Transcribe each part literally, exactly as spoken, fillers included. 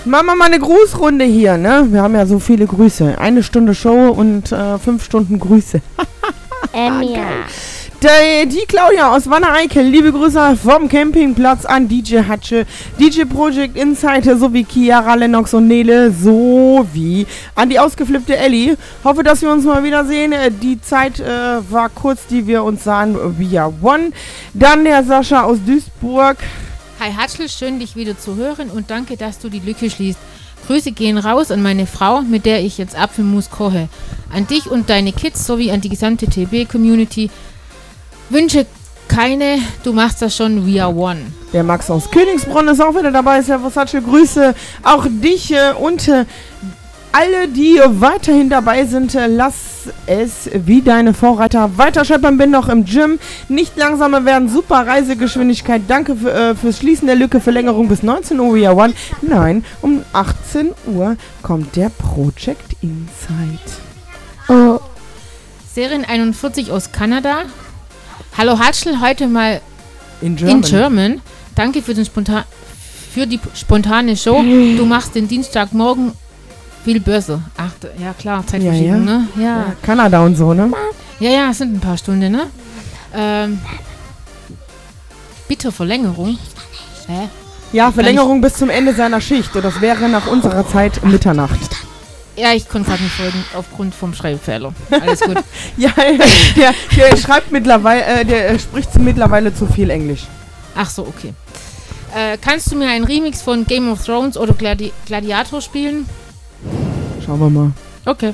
Machen wir mal eine Grußrunde hier, ne? Wir haben ja so viele Grüße. Eine Stunde Show und äh, fünf Stunden Grüße. Ähm, ja. Die, die Claudia aus Wanne-Eickel, liebe Grüße vom Campingplatz an D J Hatsche, D J Project Insider sowie Chiara, Lennox und Nele sowie an die ausgeflippte Ellie. Hoffe, dass wir uns mal wiedersehen. Die Zeit äh, war kurz, die wir uns sahen via One. Dann der Sascha aus Duisburg. Hi Hatschel, schön dich wieder zu hören und danke, dass du die Lücke schließt. Grüße gehen raus an meine Frau, mit der ich jetzt Apfelmus koche. An dich und deine Kids sowie an die gesamte T B-Community. Wünsche keine, du machst das schon via One. Der Max aus Königsbronn ist auch wieder dabei. Servus, Hatsche, Grüße auch dich äh, und äh, alle, die weiterhin dabei sind. Äh, lass es wie deine Vorreiter weiter scheppern. Bin noch im Gym. Nicht langsamer werden. Super Reisegeschwindigkeit. Danke für, äh, fürs Schließen der Lücke. Verlängerung bis neunzehn Uhr via One. Nein, um achtzehn Uhr kommt der Project Insight. Oh. Serien einundvierzig aus Kanada. Hallo Hatschel, heute mal in German. in German. Danke für, den Spontan für die spontane Show. Du machst den Dienstagmorgen viel besser. Ach, ja klar, Zeitverschiebung, ja, ja. ne? Ja. Ja, Kanada und so, ne? Ja, ja, es sind ein paar Stunden, ne? Ähm, bitte Verlängerung. Hä? Ja, Verlängerung bis zum Ende seiner Schicht. Das wäre nach unserer Zeit Mitternacht. Ja, ich konnte gerade nicht folgen, aufgrund vom Schreibfehler. Alles gut. Ja, der, der schreibt mittlerweile, äh, der spricht mittlerweile zu viel Englisch. Ach so, okay. Äh, kannst du mir einen Remix von Game of Thrones oder Gladi- Gladiator spielen? Schauen wir mal. Okay.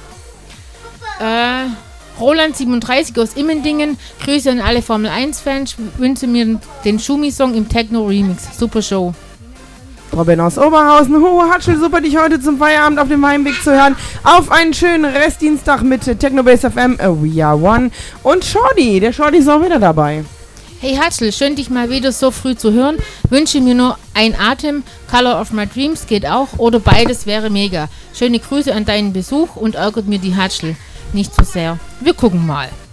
Äh, Roland siebenunddreißig aus Immendingen. Grüße an alle Formel eins Fans. Wünsche mir den Schumi-Song im Techno-Remix. Super Show. Robin aus Oberhausen. Hohe Hatschel, super, dich heute zum Feierabend auf dem Heimweg zu hören. Auf einen schönen Restdienstag mit Technobase F M, uh, We Are One. Und Shorty, der Shorty ist auch wieder dabei. Hey Hatschel, schön dich mal wieder so früh zu hören. Wünsche mir nur ein Atem, Color of My Dreams geht auch oder beides wäre mega. Schöne Grüße an deinen Besuch und ärgert mir die Hatschel nicht so sehr. Wir gucken mal.